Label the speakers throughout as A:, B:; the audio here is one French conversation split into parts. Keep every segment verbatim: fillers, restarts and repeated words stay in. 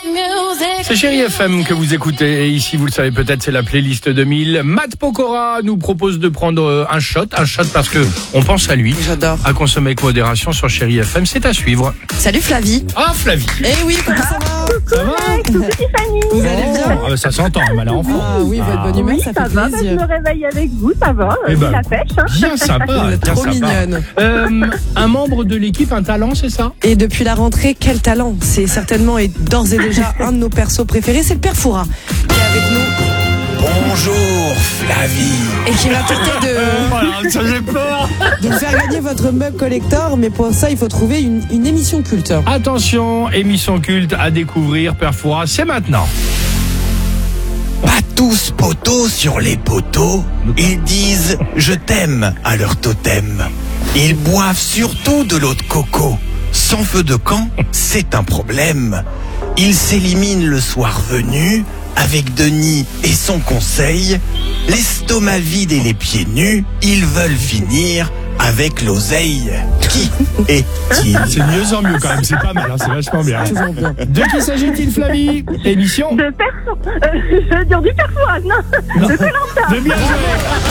A: C'est Chérie F M que vous écoutez et ici vous le savez peut-être c'est la playlist deux mille. Matt Pokora nous propose de prendre un shot, un shot parce que on pense à lui.
B: J'adore.
A: À consommer avec modération sur Chérie F M, c'est à suivre.
B: Salut Flavie.
A: Ah Flavie.
B: Eh oui, comment ça va?
A: Ça va?
B: Vous allez bien?
A: Ah, ça s'entend, mal enfant.
B: Ah oui, votre bonne humeur,
C: Oui,
B: ça,
C: ça
B: fait
C: va,
B: plaisir.
C: je me réveille avec vous, ça va,
A: Eh
C: euh,
A: ben,
C: la pêche. Hein.
A: Bien sympa,
B: Vous êtes
A: bien
B: trop
A: sympa.
B: mignonne.
A: Euh, un membre de l'équipe, un talent, c'est ça?
B: Et depuis la rentrée, quel talent! C'est certainement et d'ores et déjà un de nos persos préférés, c'est le Père Fouras qui est avec nous
D: Bonjour Flavie.
B: et qui va tenter de,
A: Voilà, ça j'ai peur.
B: de vous faire gagner votre mug collector, mais pour ça, il faut trouver une, une émission culte.
A: Attention, émission culte à découvrir, Père Fouras, c'est maintenant.
D: Pas tous poteaux sur les poteaux. Ils disent je t'aime à leur totem. Ils boivent surtout de l'eau de coco. Sans feu de camp, c'est un problème. Ils s'éliminent le soir venu avec Denis et son conseil. L'estomac vide et les pieds nus, ils veulent finir avec l'oseille. Qui est-il?
A: C'est de mieux en mieux quand même, c'est pas mal, hein, c'est vachement bien.
B: Toujours bien.
A: De qui s'agit-il, Flavie? Émission
C: De perso... Euh, je veux dire du Père non,
A: Non.
C: de Koh-Lanta.
A: de bien joué.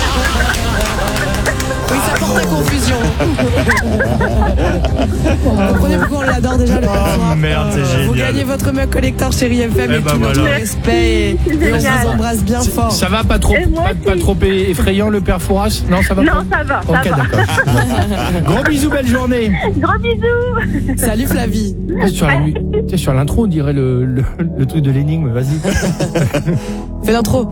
B: Oui, ça porte à confusion. Vous comprenez pourquoi on l'adore déjà, le Père Fouras?
A: Oh merde, c'est
B: Vous
A: génial.
B: gagnez votre mug collector Chérie F M
A: Eh
B: et
A: ben
B: tout notre
A: voilà.
B: respect. Et
C: C'est
B: on
C: génial.
B: vous embrasse bien fort.
A: Ça va pas trop,
C: Et moi
A: pas, pas
C: aussi.
A: trop effrayant le Père Fouras? Non, ça va
C: Non,
A: pas.
C: ça va, ça
A: Ok,
C: va.
A: d'accord. Gros bisous, belle journée.
C: Gros bisous.
B: Salut Flavie.
A: Sur la mu- tu sais, sur l'intro, on dirait le, le, le truc de l'énigme. Vas-y.
B: Fais l'intro.